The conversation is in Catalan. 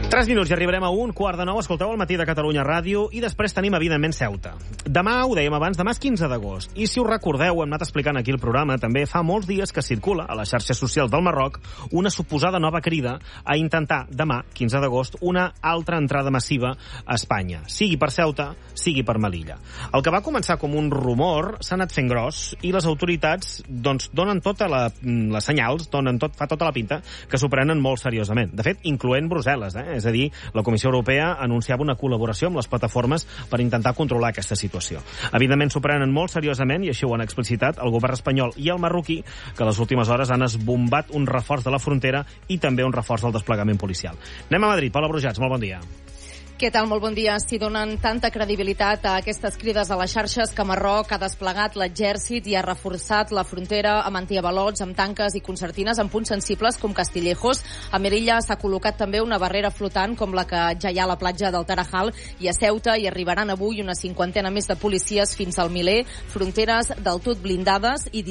3 minuts i arribarem a 1:15. Escolteu el Matí de Catalunya Ràdio i després tenim, evidentment, Ceuta. Demà, ho dèiem abans, demà és 15 d'agost. I si us recordeu, hem anat explicant aquí el programa, també fa molts dies que circula a les xarxes socials del Marroc una suposada nova crida a intentar demà, 15 d'agost, una altra entrada massiva a Espanya, sigui per Ceuta, sigui per Melilla. El que va començar com un rumor s'ha anat fent gros i les autoritats donen tota les senyals, fa tota la pinta que s'ho prenen molt seriosament. De fet, incloent Brussel·les, És a dir, la Comissió Europea anunciava una col·laboració amb les plataformes per intentar controlar aquesta situació. Evidentment, s'ho prenen molt seriosament, i així ho han explicitat el govern espanyol i el marroquí, que a les últimes hores han esbombat un reforç de la frontera i també un reforç del desplegament policial. Anem a Madrid. Paula Brujats, molt bon dia. Què tal? Molt bon dia. Si donen tanta credibilitat a aquestes crides a les xarxes que Marroc ha desplegat l'exèrcit i ha reforçat la frontera amb antiavalots, amb tanques i concertines en punts sensibles com Castillejos. A Melilla s'ha col·locat també una barrera flotant com la que ja hi ha a la platja del Tarajal, i a Ceuta hi arribaran avui una 50 més de policies fins al miler, fronteres del tot blindades i